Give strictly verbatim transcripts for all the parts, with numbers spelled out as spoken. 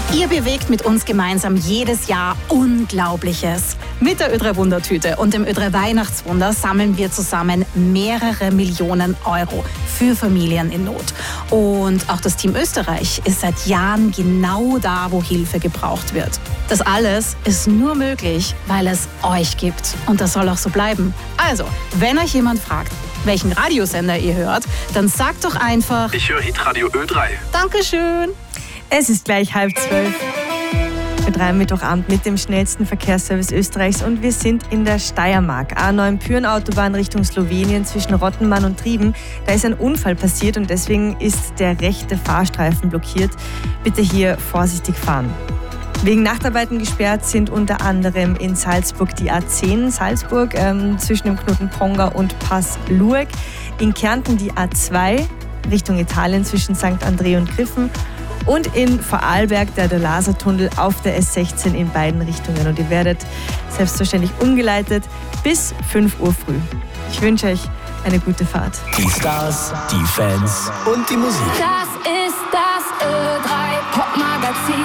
Ihr bewegt mit uns gemeinsam jedes Jahr Unglaubliches. Mit der Ö drei Wundertüte und dem Ö drei Weihnachtswunder sammeln wir zusammen mehrere Millionen Euro für Familien in Not. Und auch das Team Österreich ist seit Jahren genau da, wo Hilfe gebraucht wird. Das alles ist nur möglich, weil es euch gibt. Und das soll auch so bleiben. Also, wenn euch jemand fragt, welchen Radiosender ihr hört, dann sagt doch einfach: Ich höre Hitradio Ö drei. Dankeschön. Es ist gleich halb zwölf. Ö drei am Mittwochabend mit dem schnellsten Verkehrsservice Österreichs und wir sind in der Steiermark. A neun Pyhrn-Autobahn Richtung Slowenien zwischen Rottenmann und Trieben. Da ist ein Unfall passiert und deswegen ist der rechte Fahrstreifen blockiert. Bitte hier vorsichtig fahren. Wegen Nachtarbeiten gesperrt sind unter anderem in Salzburg die A zehn Salzburg ähm, zwischen dem Knoten Ponga und Pass Lueck. In Kärnten die A zwei Richtung Italien zwischen Sankt André und Griffen. Und in Vorarlberg der, der Lasertunnel auf der S sechzehn in beiden Richtungen. Und ihr werdet selbstverständlich umgeleitet bis fünf Uhr früh. Ich wünsche euch eine gute Fahrt. Die Stars, die Fans und die Musik. Das ist das Ö drei Pop-Magazin.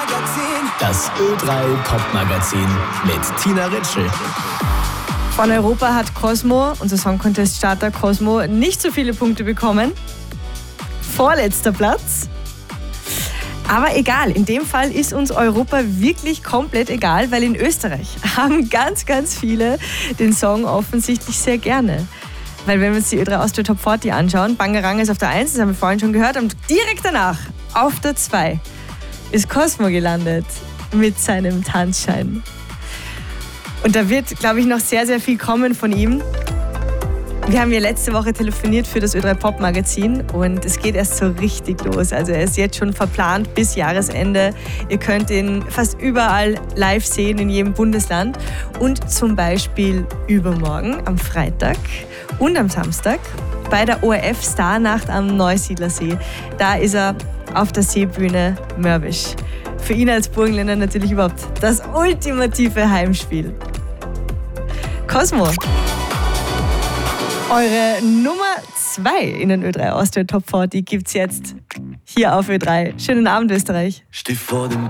Das Ö drei Pop-Magazin mit Tina Ritschl. Von Europa hat Cosmo, unser Song Contest Starter Cosmo, nicht so viele Punkte bekommen. Vorletzter Platz. Aber egal, in dem Fall ist uns Europa wirklich komplett egal, weil in Österreich haben ganz, ganz viele den Song offensichtlich sehr gerne. Weil wenn wir uns die Ö drei Austria Top vierzig anschauen, Bangaranga ist auf der eins, das haben wir vorhin schon gehört, und direkt danach, auf der zwei, ist Cosmo gelandet mit seinem Tanzschein. Und da wird, glaube ich, noch sehr, sehr viel kommen von ihm. Wir haben ja letzte Woche telefoniert für das Ö drei Pop Magazin und es geht erst so richtig los. Also er ist jetzt schon verplant bis Jahresende. Ihr könnt ihn fast überall live sehen, in jedem Bundesland. Und zum Beispiel übermorgen am Freitag und am Samstag bei der O R F Starnacht am Neusiedlersee. Da ist er auf der Seebühne Mörbisch. Für ihn als Burgenländer natürlich überhaupt das ultimative Heimspiel. Cosmo. Eure Nummer zwei in den Ö drei Austria Top vierzig gibt's jetzt hier auf Ö drei. Schönen Abend, Österreich. Steh vor dem